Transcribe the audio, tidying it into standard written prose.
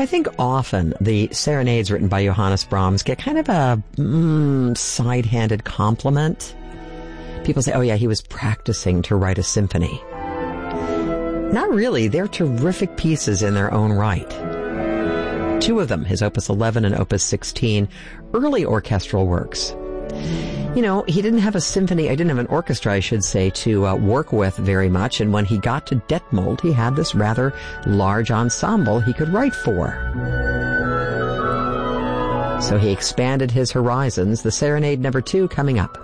I think often the serenades written by Johannes Brahms get kind of a side-handed compliment. People say, oh yeah, he was practicing to write a symphony. Not really. They're terrific pieces in their own right. Two of them, his Opus 11 and Opus 16, early orchestral works. You know, he didn't have a symphony, I didn't have an orchestra, I should say, to work with very much, and when he got to Detmold, he had this rather large ensemble he could write for. So he expanded his horizons. The Serenade No. 2 coming up.